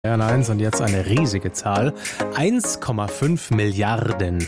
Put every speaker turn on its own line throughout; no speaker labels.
Bayern 1 und jetzt eine riesige Zahl. 1,5 Milliarden.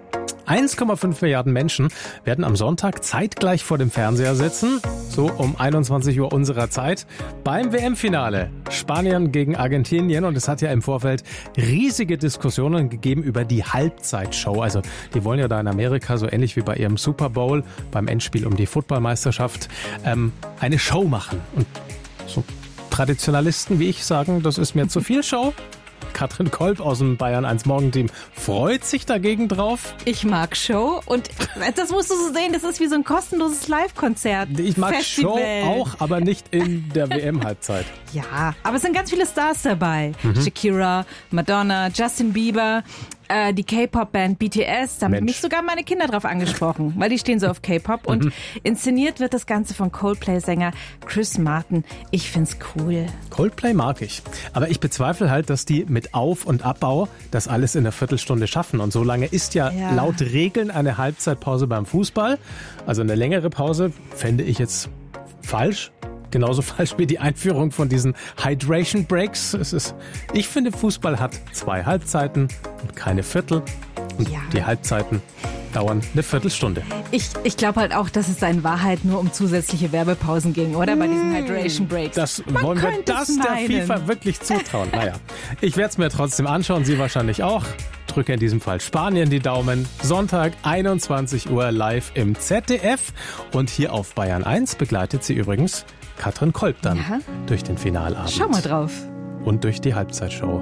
1,5 Milliarden Menschen werden am Sonntag zeitgleich vor dem Fernseher sitzen, so um 21 Uhr unserer Zeit, beim WM-Finale. Spanien gegen Argentinien, und es hat ja im Vorfeld riesige Diskussionen gegeben über die Halbzeitshow. Also die wollen ja da in Amerika, so ähnlich wie bei ihrem Super Bowl, beim Endspiel um die Footballmeisterschaft, eine Show machen. Und so Traditionalisten wie ich sagen, das ist mir zu viel Show. Katrin Kolb aus dem Bayern 1 Morgenteam freut sich dagegen drauf.
Ich mag Show und das musst du so sehen, das ist wie so ein kostenloses Live-Konzert.
Ich mag
Festival.
Show auch, aber nicht in der WM-Halbzeit.
Ja, aber es sind ganz viele Stars dabei. Shakira, Madonna, Justin Bieber, die K-Pop-Band BTS. Da haben mich sogar meine Kinder drauf angesprochen, weil die stehen so auf K-Pop. Und inszeniert wird das Ganze von Coldplay-Sänger Chris Martin. Ich find's cool.
Coldplay mag ich. Aber ich bezweifle halt, dass die mit Auf- und Abbau das alles in einer Viertelstunde schaffen. Und so lange ist ja laut Regeln eine Halbzeitpause beim Fußball. Also eine längere Pause fände ich jetzt falsch. Genauso falsch wie die Einführung von diesen Hydration Breaks. Ich finde, Fußball hat 2 Halbzeiten und keine Viertel. Und die Halbzeiten dauern eine Viertelstunde.
Ich glaube halt auch, dass es da in Wahrheit nur um zusätzliche Werbepausen ging, oder? Bei diesen Hydration Breaks.
Wollen wir das der FIFA wirklich zutrauen? Naja, ich werde es mir trotzdem anschauen, Sie wahrscheinlich auch. Drücke in diesem Fall Spanien die Daumen. Sonntag 21 Uhr live im ZDF. Und hier auf Bayern 1 begleitet sie übrigens Katrin Kolb dann durch den Finalabend.
Schau mal drauf.
Und durch die Halbzeitshow.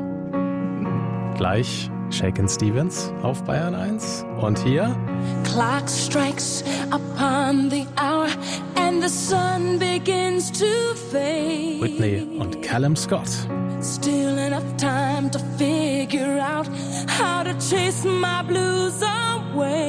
Gleich Shakin' Stevens auf Bayern 1. Und hier
Clock strikes upon the hour and the sun begins to fade.
Whitney und Callum Scott.
Still enough time to figure out how to chase my blues away.